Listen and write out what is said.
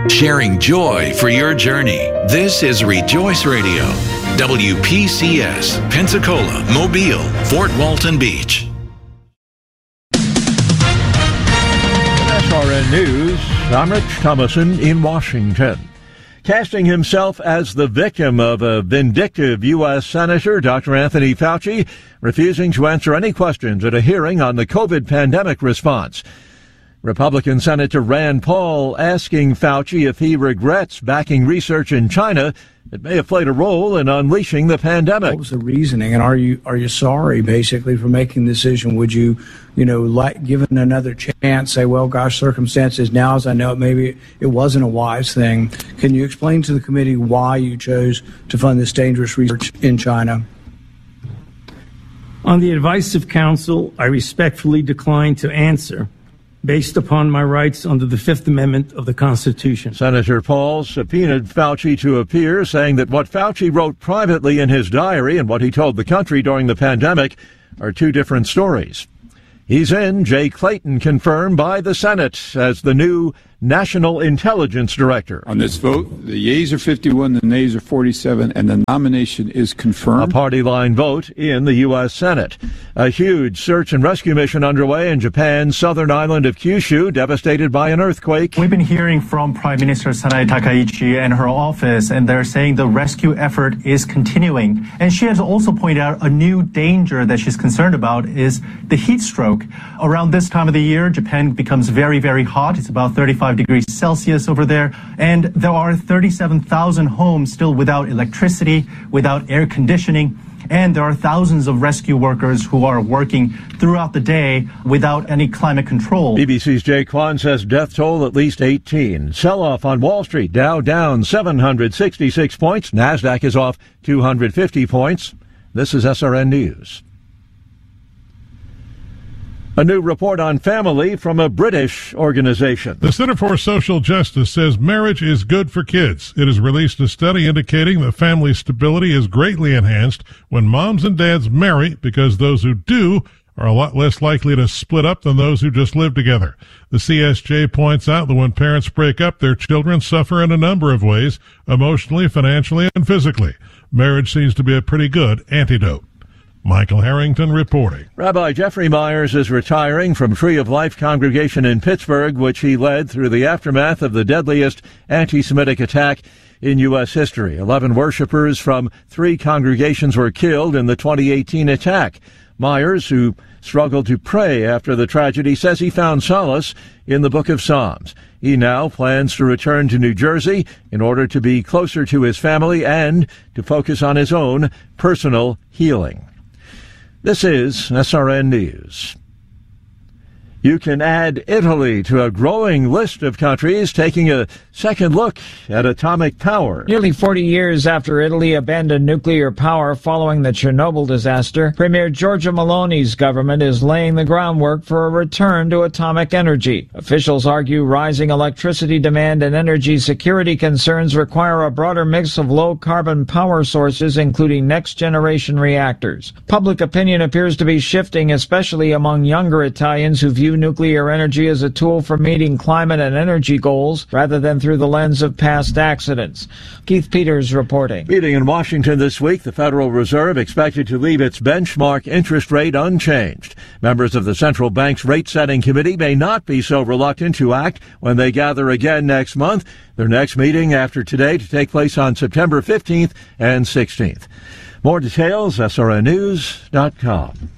sharing joy for your journey. This is Rejoice Radio, WPCS, Pensacola, Mobile, Fort Walton Beach. SRN News, I'm Rich Thomason in Washington. Casting himself as the victim of a vindictive U.S. Senator, Dr. Anthony Fauci, refusing to answer any questions at a hearing on the COVID pandemic response. Republican Senator Rand Paul asking Fauci if he regrets backing research in China that may have played a role in unleashing the pandemic. What was the reasoning, and are you sorry, basically, for making the decision? Would you, given another chance, say, well, gosh, circumstances now, as I know it, maybe it wasn't a wise thing. Can you explain to the committee why you chose to fund this dangerous research in China? On the advice of counsel, I respectfully decline to answer, based upon my rights under the Fifth Amendment of the Constitution. Senator Paul subpoenaed Fauci to appear, saying that what Fauci wrote privately in his diary and what he told the country during the pandemic are two different stories. He's in. Jay Clayton confirmed by the Senate as the new National Intelligence Director. On this vote, the yeas are 51, the nays are 47, and the nomination is confirmed. A party line vote in the U.S. Senate. A huge search and rescue mission underway in Japan's southern island of Kyushu, devastated by an earthquake. We've been hearing from Prime Minister Sanae Takaichi and her office, and they're saying the rescue effort is continuing. And she has also pointed out a new danger that she's concerned about is the heat stroke. Around this time of the year, Japan becomes very, very hot. It's about 35 degrees Celsius over there, and there are 37,000 homes still without electricity, without air conditioning, and there are thousands of rescue workers who are working throughout the day without any climate control. BBC's Jay Kwan says death toll at least 18. Sell-off on Wall Street. Dow down 766 points. NASDAQ is off 250 points. This is SRN News. A new report on family from a British organization. The Center for Social Justice says marriage is good for kids. It has released a study indicating that family stability is greatly enhanced when moms and dads marry, because those who do are a lot less likely to split up than those who just live together. The CSJ points out that when parents break up, their children suffer in a number of ways, emotionally, financially, and physically. Marriage seems to be a pretty good antidote. Michael Harrington reporting. Rabbi Jeffrey Myers is retiring from Tree of Life congregation in Pittsburgh, which he led through the aftermath of the deadliest anti-Semitic attack in U.S. history. 11 worshipers from 3 congregations were killed in the 2018 attack. Myers, who struggled to pray after the tragedy, says he found solace in the Book of Psalms. He now plans to return to New Jersey in order to be closer to his family and to focus on his own personal healing. This is SRN News. You can add Italy to a growing list of countries taking a second look at atomic power. Nearly 40 years after Italy abandoned nuclear power following the Chernobyl disaster, Premier Giorgia Meloni's government is laying the groundwork for a return to atomic energy. Officials argue rising electricity demand and energy security concerns require a broader mix of low-carbon power sources, including next-generation reactors. Public opinion appears to be shifting, especially among younger Italians who view nuclear energy as a tool for meeting climate and energy goals rather than through the lens of past accidents. Keith Peters reporting. Meeting in Washington this week, the Federal Reserve expected to leave its benchmark interest rate unchanged. Members of the central bank's rate-setting committee may not be so reluctant to act when they gather again next month. Their next meeting after today to take place on September 15th and 16th. More details, srnnews.com.